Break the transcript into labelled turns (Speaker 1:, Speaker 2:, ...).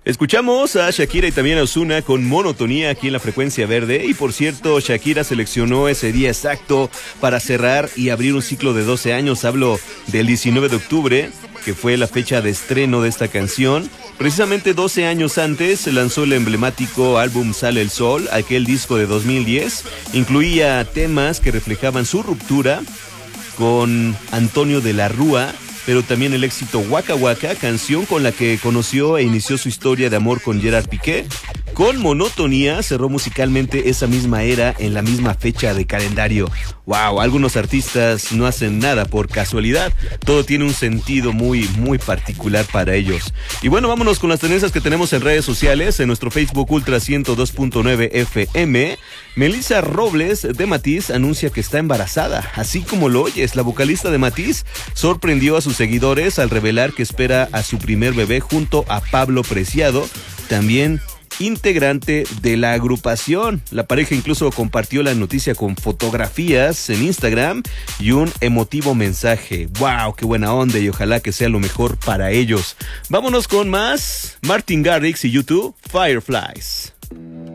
Speaker 1: Escuchamos a Shakira y también a Ozuna con Monotonía aquí en la Frecuencia Verde. Y por cierto, Shakira seleccionó ese día exacto para cerrar y abrir un ciclo de 12 años. Hablo del 19 de octubre, que fue la fecha de estreno de esta canción. Precisamente 12 años antes se lanzó el emblemático álbum Sale el Sol, aquel disco de 2010. Incluía temas que reflejaban su ruptura con Antonio de la Rúa, pero también el éxito Waka Waka, canción con la que conoció e inició su historia de amor con Gerard Piqué. Con Monotonía cerró musicalmente esa misma era en la misma fecha de calendario. Wow, algunos artistas no hacen nada por casualidad. Todo tiene un sentido muy particular para ellos. Y bueno, vámonos con las tendencias que tenemos en redes sociales. En nuestro Facebook Ultra 102.9 FM, Melissa Robles de Matiz anuncia que está embarazada. Así como lo oyes, la vocalista de Matiz sorprendió a sus seguidores al revelar que espera a su primer bebé junto a Pablo Preciado, también integrante de la agrupación. La pareja incluso compartió la noticia con fotografías en Instagram y un emotivo mensaje. ¡Wow! ¡Qué buena onda! Y ojalá que sea lo mejor para ellos. Vámonos con más. Martin Garrix y YouTube, Fireflies.